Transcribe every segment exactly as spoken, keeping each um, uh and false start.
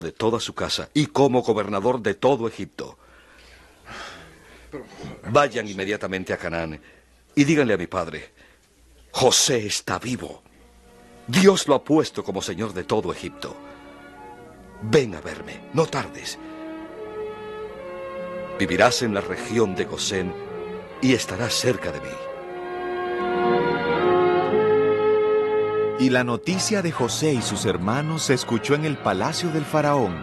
de toda su casa y como gobernador de todo Egipto. Vayan inmediatamente a Canaán y díganle a mi padre: José está vivo. Dios lo ha puesto como señor de todo Egipto. Ven a verme, no tardes. Vivirás en la región de Gosén y estarás cerca de mí. Y la noticia de José y sus hermanos se escuchó en el palacio del faraón.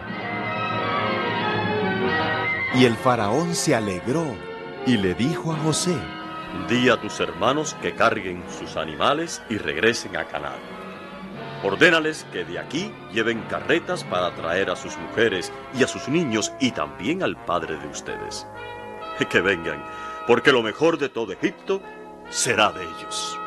Y el faraón se alegró y le dijo a José: Di a tus hermanos que carguen sus animales y regresen a Canaán. Ordénales que de aquí lleven carretas para traer a sus mujeres y a sus niños y también al padre de ustedes. Que vengan, porque lo mejor de todo Egipto será de ellos.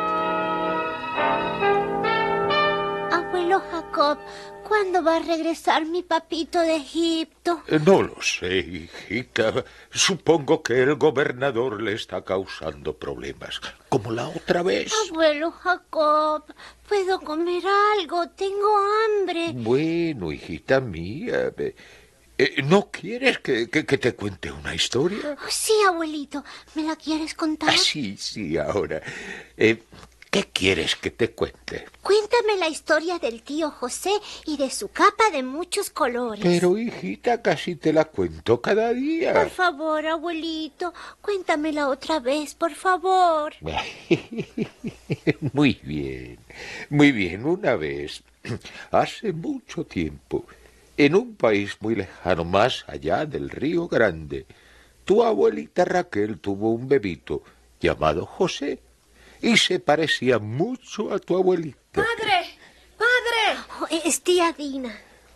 Abuelo Jacob, ¿cuándo va a regresar mi papito de Egipto? No lo sé, hijita. Supongo que el gobernador le está causando problemas, como la otra vez. Abuelo Jacob, ¿puedo comer algo? Tengo hambre. Bueno, hijita mía, eh, ¿no quieres que, que, que te cuente una historia? Oh, sí, abuelito. ¿Me la quieres contar? Ah, sí, sí, ahora. Eh, ¿Qué quieres que te cuente? Cuéntame la historia del tío José y de su capa de muchos colores. Pero, hijita, casi te la cuento cada día. Por favor, abuelito, cuéntamela otra vez, por favor. Muy bien, muy bien. Una vez, hace mucho tiempo, en un país muy lejano, más allá del Río Grande, tu abuelita Raquel tuvo un bebito llamado José. Y se parecía mucho a tu abuelita. ¡Padre! ¡Padre! Oh, es tía Dina.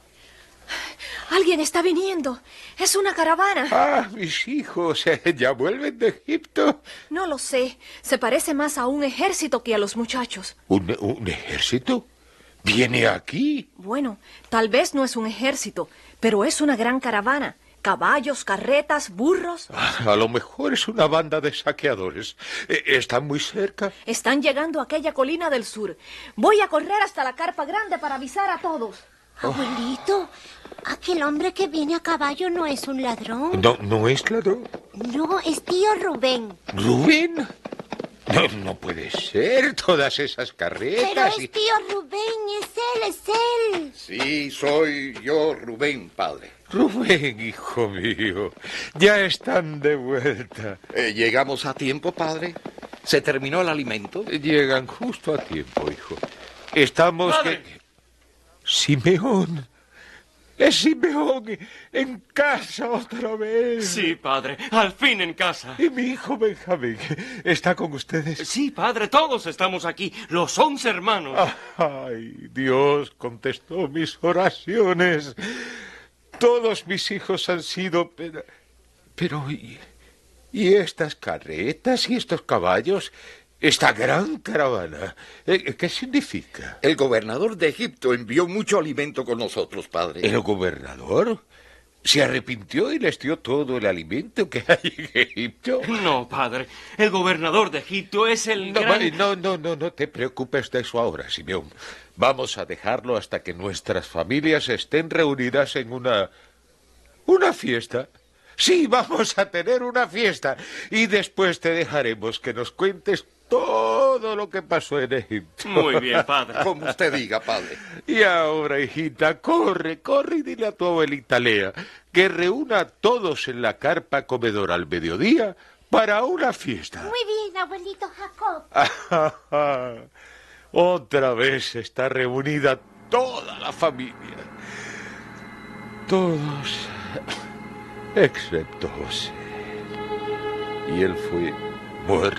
Alguien está viniendo. Es una caravana. Ah, mis hijos, ¿ya vuelven de Egipto? No lo sé. Se parece más a un ejército que a los muchachos. ¿Un, un ejército? ¿Viene aquí? Bueno, tal vez no es un ejército, pero es una gran caravana. Caballos, carretas, burros. Ah, a lo mejor es una banda de saqueadores. ¿Están muy cerca? Están llegando a aquella colina del sur. Voy a correr hasta la carpa grande para avisar a todos. Abuelito, aquel hombre que viene a caballo no es un ladrón. No, no es ladrón. No, es tío Rubén. ¿Rubén? No, no puede ser, todas esas carretas. Pero es y... tío Rubén, es él, es él. Sí, soy yo, Rubén, padre. Rubén, hijo mío, ya están de vuelta. Eh, ¿Llegamos a tiempo, padre? ¿Se terminó el alimento? Llegan justo a tiempo, hijo. Estamos... ¡Padre! Que... Simeón. Es Simeón en casa otra vez. Sí, padre, al fin en casa. Y mi hijo Benjamín, ¿está con ustedes? Sí, padre, todos estamos aquí, los once hermanos. Ay, Dios contestó mis oraciones. Todos mis hijos han sido... Pero, pero ¿y, ¿y estas carretas y estos caballos? Esta gran caravana, ¿qué significa? El gobernador de Egipto envió mucho alimento con nosotros, padre. ¿El gobernador? ¿Se arrepintió y les dio todo el alimento que hay en Egipto? No, padre, el gobernador de Egipto es el No, gran... no, no, no, no te preocupes de eso ahora, Simeón. Vamos a dejarlo hasta que nuestras familias estén reunidas en una... una fiesta. Sí, vamos a tener una fiesta. Y después te dejaremos que nos cuentes todo lo que pasó en Egipto. Muy bien, padre. Como usted diga, padre. Y ahora, hijita, corre, corre y dile a tu abuelita Lea que reúna a todos en la carpa comedora al mediodía para una fiesta. Muy bien, abuelito Jacob. Otra vez está reunida toda la familia. Todos, excepto José. Y él fue muerto.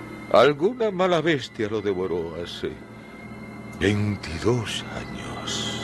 Alguna mala bestia lo devoró hace veintidós años.